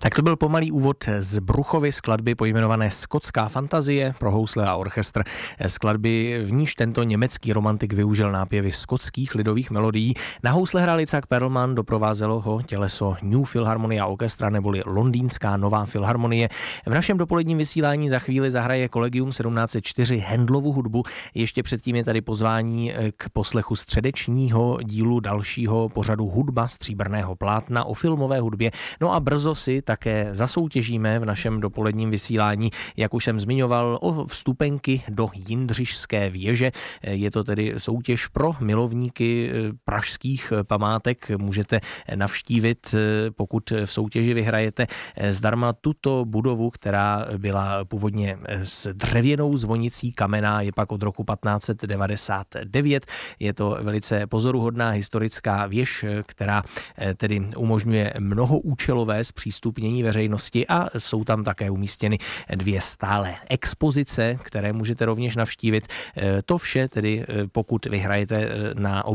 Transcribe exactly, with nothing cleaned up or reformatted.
Tak to byl pomalý úvod z Bruchovy skladby pojmenované Skotská fantazie pro housle a orchestr. Skladby, v níž tento německý romantik využil nápěvy skotských lidových melodií. Na housle hrál Itzhak Perlman, doprovázelo ho těleso New Philharmonia Orchestra neboli Londýnská nová filharmonie. V našem dopoledním vysílání za chvíli zahraje Collegium sedmnáct set čtyři Handlovu hudbu. Ještě předtím je tady pozvání k poslechu středečního dílu dalšího pořadu Hudba stříbrného plátna o filmové hudbě. No a brzo si také zasoutěžíme v našem dopoledním vysílání, jak už jsem zmiňoval, o vstupenky do Jindřišské věže. Je to tedy soutěž pro milovníky pražských památek. Můžete navštívit, pokud v soutěži vyhrajete, zdarma tuto budovu, která byla původně s dřevěnou zvonicí kamenná, je pak od roku patnáct set devadesát devět. Je to velice pozoruhodná historická věž, která tedy umožňuje mnohoúčelové zpřístupnění veřejnosti a jsou tam také umístěny dvě stálé expozice, které můžete rovněž navštívit. To vše tedy, pokud vyhrajete na